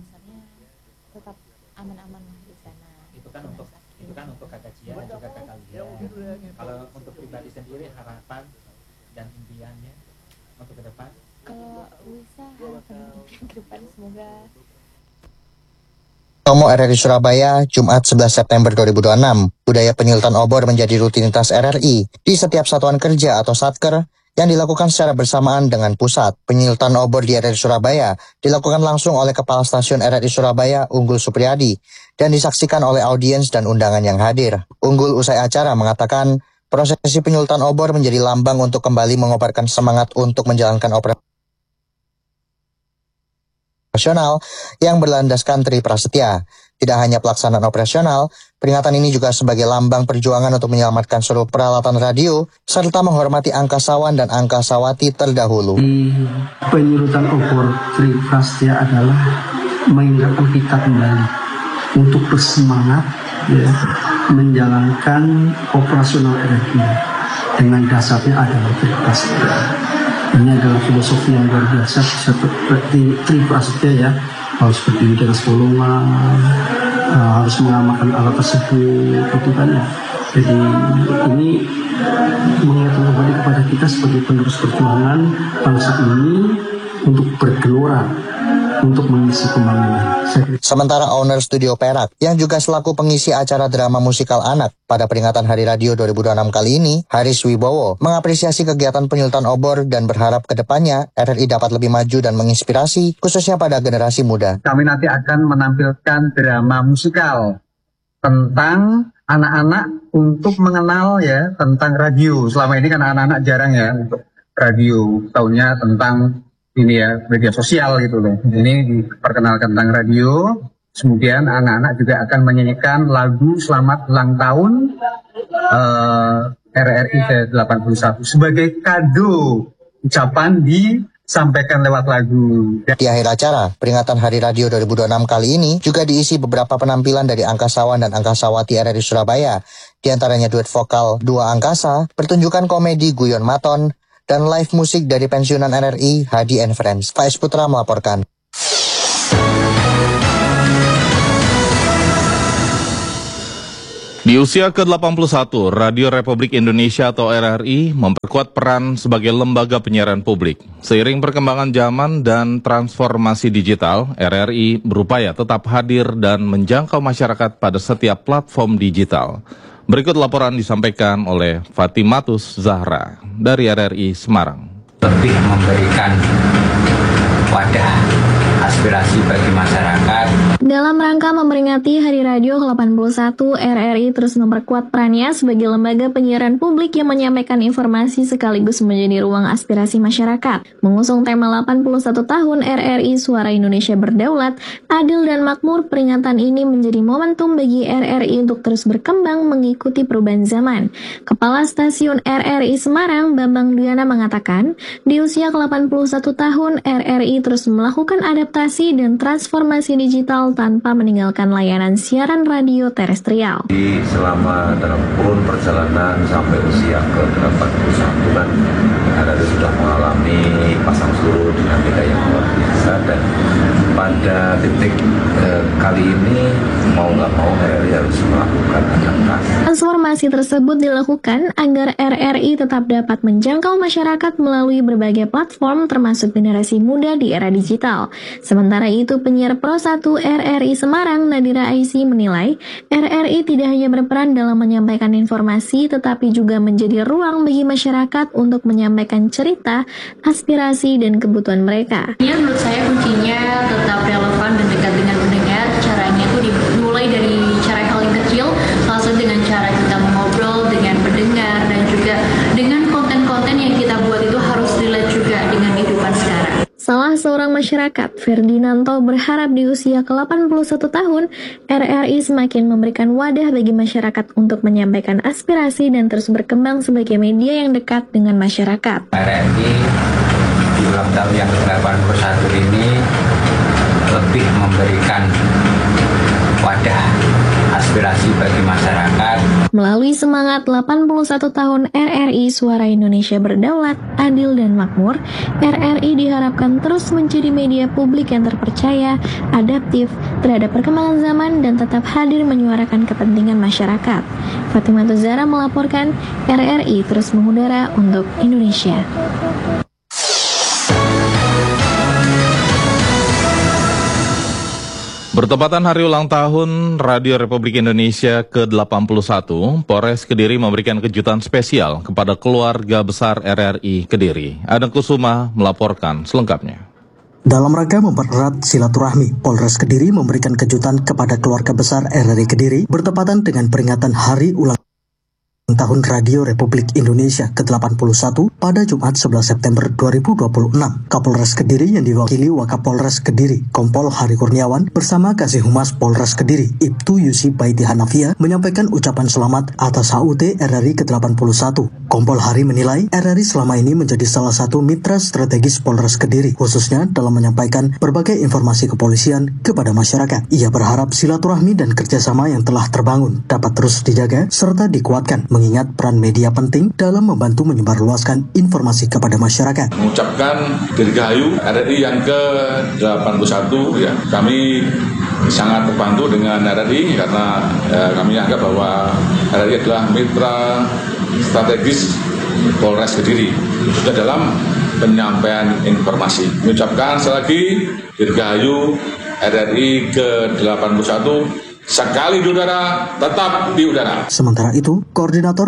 besarnya tetap aman-aman di sana. Itu kan untuk kakak Cia dan juga kakak Lia. Kalau untuk pribadi sendiri harapan dan impiannya untuk ke depan? Kalau Wisa harapan ke depan semoga Tomo RRI Surabaya, Jumat 11 September 2026. Budaya penyulutan obor menjadi rutinitas RRI di setiap satuan kerja atau satker yang dilakukan secara bersamaan dengan pusat. Penyulutan obor di RRI Surabaya dilakukan langsung oleh Kepala Stasiun RRI Surabaya, Unggul Supriyadi, dan disaksikan oleh audiens dan undangan yang hadir. Unggul usai acara mengatakan, prosesi penyulutan obor menjadi lambang untuk kembali mengobarkan semangat untuk menjalankan operasi operasional yang berlandaskan Tri Prasetya. Tidak hanya pelaksanaan operasional, peringatan ini juga sebagai lambang perjuangan untuk menyelamatkan seluruh peralatan radio, serta menghormati angkasawan dan angkasawati terdahulu. Penyulutan obor Tri Prasetya adalah mengingatkan kita kembali untuk bersemangat menjalankan operasional RRI dengan dasarnya adalah Tri Prasetya. Ini adalah filosofi yang luar biasa seperti Tri Prasetya ya, harus berdiri di atas golongan, harus mengamalkan alat tersebut, gitu kan ya. Jadi ini mengingatkan kembali kepada kita sebagai penerus perjuangan bangsa ini untuk bergelora, untuk mengisi pembangunan. Sementara owner Studio Perak, yang juga selaku pengisi acara drama musikal anak pada peringatan Hari Radio 2026 kali ini, Haris Wibowo, mengapresiasi kegiatan penyulutan obor dan berharap ke depannya RRI dapat lebih maju dan menginspirasi, khususnya pada generasi muda. Kami nanti akan menampilkan drama musikal tentang anak-anak untuk mengenal ya tentang radio. Selama ini kan anak-anak jarang ya untuk radio, taunya tentang ini ya media sosial gitu loh. Ini diperkenalkan tentang radio. Kemudian anak-anak juga akan menyanyikan lagu selamat ulang tahun RRI ke-81 sebagai kado ucapan disampaikan lewat lagu. Di akhir acara, peringatan Hari Radio 2026 kali ini juga diisi beberapa penampilan dari angkasawan dan angkasawati RRI Surabaya. Di antaranya duet vokal Dua Angkasa, pertunjukan komedi Guyon Maton, dan live musik dari pensiunan RRI, Hadi and Friends. Faiz Putra melaporkan. Di usia ke-81, Radio Republik Indonesia atau RRI memperkuat peran sebagai lembaga penyiaran publik. Seiring perkembangan zaman dan transformasi digital, RRI berupaya tetap hadir dan menjangkau masyarakat pada setiap platform digital. Berikut laporan disampaikan oleh Fatimatus Zahra dari RRI Semarang. Lebih memberikan wadah aspirasi bagi masyarakat. Dalam rangka memperingati Hari Radio ke-81, RRI terus memperkuat perannya sebagai lembaga penyiaran publik yang menyampaikan informasi sekaligus menjadi ruang aspirasi masyarakat. Mengusung tema 81 tahun RRI Suara Indonesia Berdaulat, Adil dan Makmur, peringatan ini menjadi momentum bagi RRI untuk terus berkembang mengikuti perubahan zaman. Kepala Stasiun RRI Semarang, Bambang Dwiana mengatakan, di usia ke-81 tahun, RRI terus melakukan adaptasi dan transformasi digital tanpa meninggalkan layanan siaran radio terestrial. Selama dalam kurun perjalanan sampai usia ke-81 kan RRI sudah mengalami pasang surut dinamika yang luar biasa, dan pada titik kali ini mau nggak mau RRI harus melakukan adaptasi. Transformasi tersebut dilakukan agar RRI tetap dapat menjangkau masyarakat melalui berbagai platform termasuk generasi muda di era digital. Sementara itu, penyiar Pro 1 RRI Semarang, Nadira Aisy, menilai RRI tidak hanya berperan dalam menyampaikan informasi, tetapi juga menjadi ruang bagi masyarakat untuk menyampaikan cerita, aspirasi, dan kebutuhan mereka. Menurut saya kuncinya tetap relevan dan dekat dengan pendengar. Caranya itu dimulai dari cara yang paling kecil, langsung dengan cara kita mengobrol dengan pendengar, dan juga dengan konten-konten yang kita buat itu harus relate juga dengan kehidupan sekarang. Salah seorang masyarakat, Ferdinanto, berharap di usia ke-81 tahun, RRI semakin memberikan wadah bagi masyarakat untuk menyampaikan aspirasi dan terus berkembang sebagai media yang dekat dengan masyarakat. RRI di ulang tahun yang ke-81 ini lebih memberikan wadah aspirasi informasi bagi masyarakat. Melalui semangat 81 tahun RRI Suara Indonesia Berdaulat, Adil dan Makmur, RRI diharapkan terus menjadi media publik yang terpercaya, adaptif terhadap perkembangan zaman dan tetap hadir menyuarakan kepentingan masyarakat. Fatimah Zahra melaporkan, RRI terus mengudara untuk Indonesia. Bertepatan hari ulang tahun Radio Republik Indonesia ke-81, Polres Kediri memberikan kejutan spesial kepada keluarga besar RRI Kediri. Adam Kusuma melaporkan selengkapnya. Dalam rangka mempererat silaturahmi, Polres Kediri memberikan kejutan kepada keluarga besar RRI Kediri bertepatan dengan peringatan hari ulang tahun Radio Republik Indonesia ke-81 pada Jumat 11 September 2026. Kapolres Kediri yang diwakili Wakapolres Kediri, Kompol Hari Kurniawan bersama Kasih Humas Polres Kediri, Ibtu Yusi Baiti Hanafia menyampaikan ucapan selamat atas HUT RRI ke-81. Kompol Hari menilai RRI selama ini menjadi salah satu mitra strategis Polres Kediri, khususnya dalam menyampaikan berbagai informasi kepolisian kepada masyarakat. Ia berharap silaturahmi dan kerjasama yang telah terbangun dapat terus dijaga serta dikuatkan, mengingat peran media penting dalam membantu menyebarluaskan informasi kepada masyarakat. Mengucapkan Dirgahayu RRI yang ke-81, ya, kami sangat terbantu dengan RRI karena kami anggap bahwa RRI adalah mitra strategis Polres Kediri sudah dalam penyampaian informasi. Mengucapkan sekali lagi Dirgahayu RRI ke-81, sekali di udara, tetap di udara. Sementara itu, Koordinator